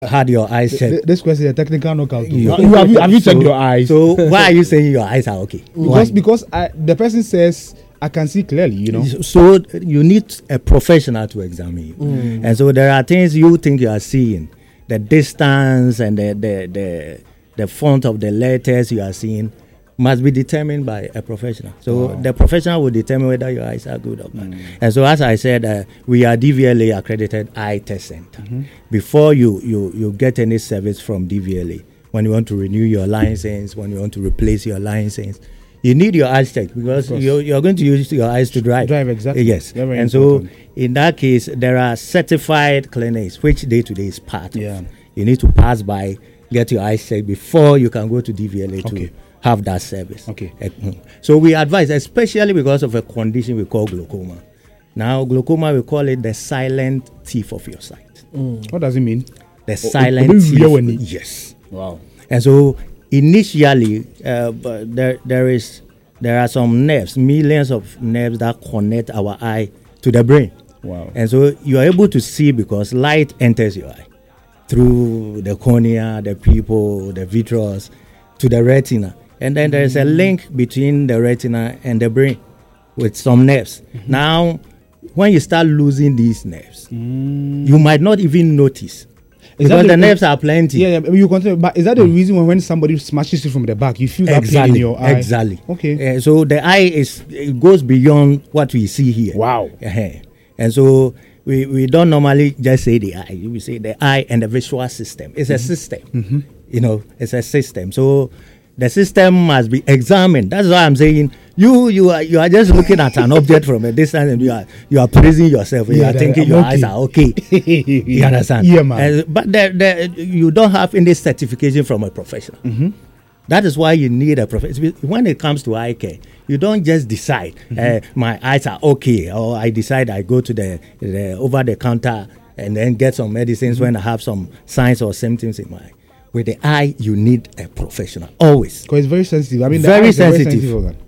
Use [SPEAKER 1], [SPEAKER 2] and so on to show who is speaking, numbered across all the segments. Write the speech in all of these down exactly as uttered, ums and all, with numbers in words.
[SPEAKER 1] had your eyes checked.
[SPEAKER 2] Th- this question is a technical knockout.
[SPEAKER 1] You-
[SPEAKER 2] You, have, you, have you
[SPEAKER 1] So-
[SPEAKER 2] checked your eyes?
[SPEAKER 1] So why are you saying your eyes are okay? Why?
[SPEAKER 2] because because I, the person says I can see clearly, you know.
[SPEAKER 1] So you need a professional to examine you. Mm. And so there are things you think you are seeing. The distance and the, the, the, the font of the letters you are seeing must be determined by a professional. So wow. the professional will determine whether your eyes are good or bad. Mm. And so as I said, uh, we are D V L A accredited eye test center. Mm-hmm. Before you, you, you get any service from D V L A, when you want to renew your license, when you want to replace your license, you need your eyes checked because you're, you're going to use your eyes to drive.
[SPEAKER 2] Drive, exactly.
[SPEAKER 1] Yes.
[SPEAKER 2] Very
[SPEAKER 1] and
[SPEAKER 2] important.
[SPEAKER 1] So in that case, there are certified clinics, which day to day is part
[SPEAKER 2] yeah.
[SPEAKER 1] of. You need to pass by, get your eyes checked before you can go to D V L A
[SPEAKER 2] okay.
[SPEAKER 1] to have that service.
[SPEAKER 2] Okay.
[SPEAKER 1] Uh, so we advise, especially because of a condition we call glaucoma. Now, glaucoma, we call it the silent thief of your sight.
[SPEAKER 2] Mm. What does it mean?
[SPEAKER 1] The silent
[SPEAKER 2] o- o-
[SPEAKER 1] thief. Yes.
[SPEAKER 2] Wow.
[SPEAKER 1] And so initially, uh, but there there is there are some nerves, millions of nerves that connect our eye to the brain.
[SPEAKER 2] Wow.
[SPEAKER 1] And so you are able to see because light enters your eye through the cornea, the pupil, the vitreous, to the retina. And then there is a link between the retina and the brain with some nerves. Mm-hmm. Now, when you start losing these nerves, mm. you might not even notice.
[SPEAKER 2] Is
[SPEAKER 1] because the,
[SPEAKER 2] the
[SPEAKER 1] nerves are plenty.
[SPEAKER 2] Yeah, yeah, you continue. But is that the mm. reason when, when somebody smashes you from the back, you feel that
[SPEAKER 1] exactly,
[SPEAKER 2] pain in your eye?
[SPEAKER 1] Exactly.
[SPEAKER 2] Okay.
[SPEAKER 1] Uh, so the eye is it goes beyond what we see here.
[SPEAKER 2] Wow.
[SPEAKER 1] Uh-huh. And so we, we don't normally just say the eye. We say the eye and the visual system. It's mm-hmm. a system. Mm-hmm. You know, it's a system. So the system must be examined. That's why I'm saying you you are you are just looking at an object from a distance and you are you are praising yourself. Yeah, you are thinking I'm your okay. eyes are okay. You understand?
[SPEAKER 2] Yeah, man.
[SPEAKER 1] Uh, but the, the, you don't have any certification from a professional. Mm-hmm. That is why you need a professional. When it comes to eye care, you don't just decide mm-hmm. uh, my eyes are okay, or I decide I go to the, the over the counter and then get some medicines mm-hmm. when I have some signs or symptoms in my eye. With the eye, you need a professional always.
[SPEAKER 2] Because it's very sensitive. I mean,
[SPEAKER 1] very,
[SPEAKER 2] the eye is
[SPEAKER 1] sensitive.
[SPEAKER 2] very sensitive organ.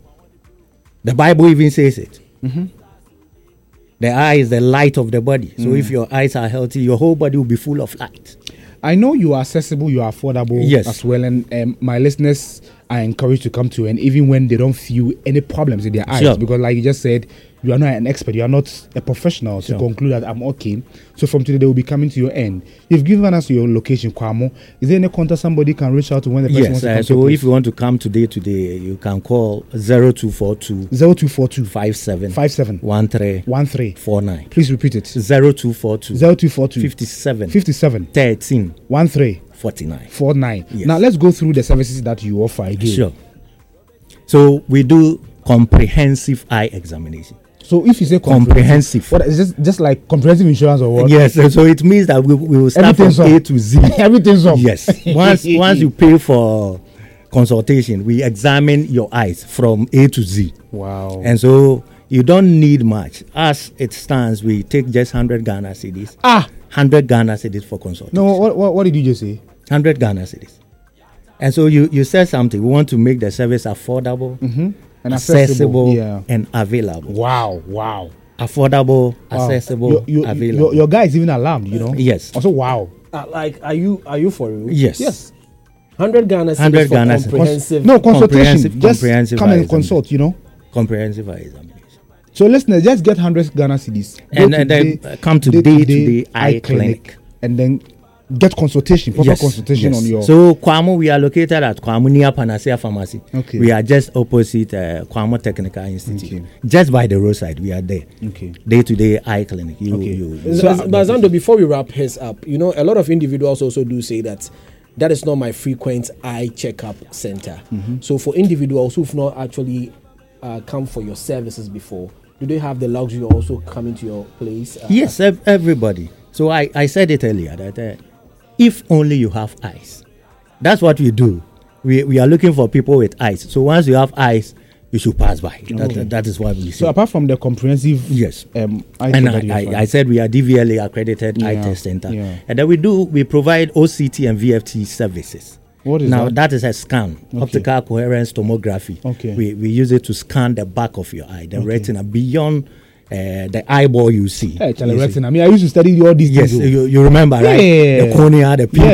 [SPEAKER 1] The Bible even says it.
[SPEAKER 2] Mm-hmm.
[SPEAKER 1] The eye is the light of the body. So mm. if your eyes are healthy, your whole body will be full of light.
[SPEAKER 2] I know you are accessible, you are affordable
[SPEAKER 1] yes.
[SPEAKER 2] as well, and um, my listeners are encouraged to come to, and even when they don't feel any problems in their eyes,
[SPEAKER 1] sure.
[SPEAKER 2] because like you just said, you are not an expert, you are not a professional
[SPEAKER 1] sure.
[SPEAKER 2] to conclude that I'm okay. So from today, they will be coming to your end. You've given us your location, Kwamo. Is there any contact somebody can reach out to when the person
[SPEAKER 1] yes,
[SPEAKER 2] wants to
[SPEAKER 1] uh,
[SPEAKER 2] come
[SPEAKER 1] so
[SPEAKER 2] to
[SPEAKER 1] if you want to come today, today, you can call zero two four two
[SPEAKER 2] zero two four two
[SPEAKER 1] five seven
[SPEAKER 2] five seven
[SPEAKER 1] one three
[SPEAKER 2] one three
[SPEAKER 1] four nine.
[SPEAKER 2] Please repeat it.
[SPEAKER 1] zero two four two
[SPEAKER 2] zero two four two
[SPEAKER 1] fifty-seven
[SPEAKER 2] fifty-seven
[SPEAKER 1] thirteen
[SPEAKER 2] one three
[SPEAKER 1] forty-nine
[SPEAKER 2] four nine.
[SPEAKER 1] Yes.
[SPEAKER 2] Now let's go through the services that you offer again.
[SPEAKER 1] Sure. So we do comprehensive eye examination.
[SPEAKER 2] So if you say
[SPEAKER 1] comprehensive,
[SPEAKER 2] comprehensive, what is just just like comprehensive insurance or what?
[SPEAKER 1] Yes. So, so it means that we, we will start from A to Z.
[SPEAKER 2] Everything's up.
[SPEAKER 1] Yes. Once once you pay for consultation, we examine your eyes from A to Z.
[SPEAKER 2] Wow.
[SPEAKER 1] And so you don't need much. As it stands, we take just one hundred Ghana cedis.
[SPEAKER 2] Ah.
[SPEAKER 1] one hundred Ghana cedis for consultation.
[SPEAKER 2] No, what, what what did you just say?
[SPEAKER 1] one hundred Ghana cedis. And so you, you said something. We want to make the service affordable,
[SPEAKER 2] mm-hmm. and
[SPEAKER 1] accessible,
[SPEAKER 2] accessible yeah.
[SPEAKER 1] and available.
[SPEAKER 2] Wow, wow.
[SPEAKER 1] Affordable,
[SPEAKER 2] wow.
[SPEAKER 1] accessible,
[SPEAKER 2] you, you,
[SPEAKER 1] available.
[SPEAKER 2] Your, your guy is even alarmed, you know?
[SPEAKER 1] Yes.
[SPEAKER 2] Also, wow.
[SPEAKER 3] Uh, like, are you are you for real?
[SPEAKER 1] Yes.
[SPEAKER 3] Yes. one hundred Ghana
[SPEAKER 1] hundred
[SPEAKER 3] for
[SPEAKER 1] Ghana
[SPEAKER 3] comprehensive.
[SPEAKER 2] No, consultation.
[SPEAKER 1] Comprehensive,
[SPEAKER 2] just
[SPEAKER 1] comprehensive
[SPEAKER 2] come and
[SPEAKER 1] eye
[SPEAKER 2] consult, you know?
[SPEAKER 1] Comprehensive eye examination.
[SPEAKER 2] So, listeners, just get one hundred Ghana cedis.
[SPEAKER 1] And, and then day, come to day-to-day eye clinic.
[SPEAKER 2] clinic. And then get consultation, proper
[SPEAKER 1] yes,
[SPEAKER 2] consultation
[SPEAKER 1] yes.
[SPEAKER 2] on your...
[SPEAKER 1] So, Kwamo, we are located at Kwamo near Panacea Pharmacy.
[SPEAKER 2] Okay.
[SPEAKER 1] We are just opposite uh, Kwamo Technical Institute.
[SPEAKER 2] Okay.
[SPEAKER 1] Just by the roadside, we are there.
[SPEAKER 2] Okay.
[SPEAKER 1] Day-to-day eye clinic. You,
[SPEAKER 2] okay.
[SPEAKER 1] you, you,
[SPEAKER 3] so, so, but Zando, before we wrap his up, you know, a lot of individuals also do say that that is not my frequent eye checkup center. Mm-hmm. So, for individuals who've not actually uh, come for your services before, do they have the luxury of also coming to your place? Uh,
[SPEAKER 1] yes, ev- everybody. So I, I said it earlier that uh, if only you have eyes, that's what we do. We we are looking for people with eyes. So once you have eyes, you should pass by. Okay. That, that, that is what we say.
[SPEAKER 2] So apart from the comprehensive,
[SPEAKER 1] yes,
[SPEAKER 2] um, eye
[SPEAKER 1] and I, I, I said we are D V L A accredited yeah. eye test center,
[SPEAKER 2] yeah.
[SPEAKER 1] and then we do we provide O C T and V F T services.
[SPEAKER 2] What is
[SPEAKER 1] now
[SPEAKER 2] that?
[SPEAKER 1] that is a scan, okay. optical coherence tomography.
[SPEAKER 2] Okay.
[SPEAKER 1] We we use it to scan the back of your eye, the
[SPEAKER 2] okay.
[SPEAKER 1] retina beyond uh, the eyeball you see.
[SPEAKER 2] Hey, Charlie
[SPEAKER 1] You see.
[SPEAKER 2] Rexon. I mean, I used to study all these
[SPEAKER 1] Yes,
[SPEAKER 2] things. oh.
[SPEAKER 1] you, you remember, right?
[SPEAKER 2] Yeah.
[SPEAKER 1] The cornea, the pupil.